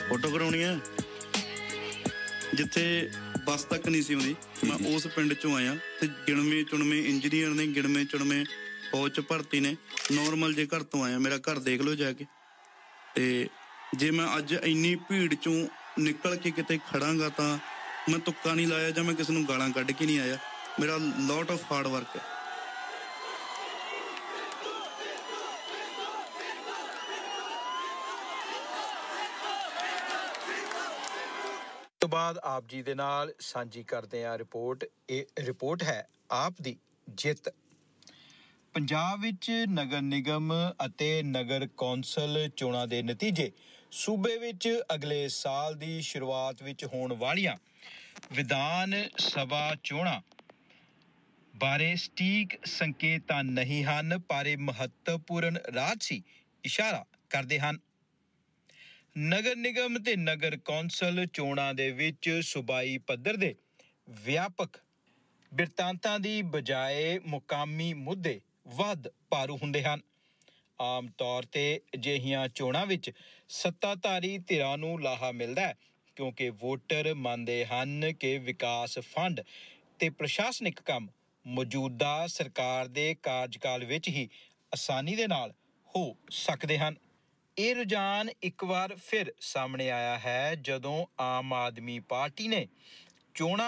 Photo ਕਰਾਉਣੀ ਆ ਜਿੱਥੇ ਬੱਸ ਤੱਕ ਨਹੀਂ ਸੀ ਆਉਂਦੀ। ਮੈਂ ਉਸ ਪਿੰਡ ਚੋਂ ਆਇਆ ਤੇ ਗਿਣਵੇਂ ਚੁਣਵੇਂ ਇੰਜੀਨੀਅਰ ਨੇ, ਗਿਣਵੇਂ ਚੁਣਵੇਂ ਫੌਜ 'ਚ ਭਰਤੀ ਨੇ। ਨੋਰਮਲ ਜੇ ਘਰ ਤੋਂ ਆਇਆ, ਮੇਰਾ ਘਰ ਦੇਖ ਲਓ ਜਾ ਕੇ। ਤੇ ਜੇ ਮੈਂ ਅੱਜ ਇੰਨੀ ਭੀੜ ਚੋਂ ਨਿਕਲ ਕੇ ਕਿਤੇ ਖੜਾਂਗਾ ਤਾਂ ਮੈਂ ਤੁੱਕਾ ਨਹੀਂ ਲਾਇਆ ਜਾਂ ਮੈਂ ਕਿਸੇ ਨੂੰ ਗਾਲਾਂ ਕੱਢ ਕੇ ਨਹੀਂ ਆਇਆ। ਮੇਰਾ ਲੋਟ ਆਫ ਹਾਰਡ ਵਰਕ ਹੈ। ਤੋਂ ਬਾਅਦ ਆਪ ਜੀ ਦੇ ਨਾਲ ਸਾਂਝੀ ਕਰਦੇ ਹਾਂ ਰਿਪੋਰਟ। ਇਹ ਰਿਪੋਰਟ ਹੈ ਆਪ ਦੀ ਜਿੱਤ। ਪੰਜਾਬ ਵਿੱਚ ਨਗਰ ਨਿਗਮ ਅਤੇ ਨਗਰ ਕੌਂਸਲ ਚੋਣਾਂ ਦੇ ਨਤੀਜੇ ਸੂਬੇ ਵਿੱਚ ਅਗਲੇ ਸਾਲ ਦੀ ਸ਼ੁਰੂਆਤ ਵਿੱਚ ਹੋਣ ਵਾਲੀਆਂ ਵਿਧਾਨ ਸਭਾ ਚੋਣਾਂ ਬਾਰੇ ਸਟੀਕ ਸੰਕੇਤ ਤਾਂ ਨਹੀਂ ਹਨ, ਪਰ ਇਹ ਮਹੱਤਵਪੂਰਨ ਰਾਜਸੀ ਇਸ਼ਾਰਾ ਕਰਦੇ ਹਨ। ਨਗਰ ਨਿਗਮ ਤੇ ਨਗਰ ਕੌਂਸਲ ਚੋਣਾਂ ਦੇ ਵਿੱਚ ਸੂਬਾਈ ਪੱਧਰ ਦੇ ਵਿਆਪਕ ਬਿਰਤਾਂਤਾਂ ਦੀ ਬਜਾਏ ਮੁਕਾਮੀ ਮੁੱਦੇ ਵੱਧ ਭਾਰੂ ਹੁੰਦੇ ਹਨ। ਆਮ ਤੌਰ ਤੇ ਅਜਿਹੀਆਂ ਚੋਣਾਂ ਵਿੱਚ ਸੱਤਾਧਾਰੀ ਧਿਰਾਂ ਨੂੰ ਲਾਹਾ ਮਿਲਦਾ ਹੈ, ਕਿਉਂਕਿ ਵੋਟਰ ਮੰਨਦੇ ਹਨ ਕਿ ਵਿਕਾਸ ਫੰਡ ਤੇ ਪ੍ਰਸ਼ਾਸਨਿਕ ਕੰਮ ਮੌਜੂਦਾ ਸਰਕਾਰ ਦੇ ਕਾਰਜਕਾਲ ਵਿੱਚ ਹੀ ਆਸਾਨੀ ਦੇ ਨਾਲ ਹੋ ਸਕਦੇ ਹਨ। ਇਹ ਰੁਝਾਨ ਇੱਕ ਵਾਰ ਫਿਰ ਸਾਹਮਣੇ ਆਇਆ ਹੈ ਜਦੋਂ ਆਮ ਆਦਮੀ ਪਾਰਟੀ ਨੇ ਚੋਣਾਂ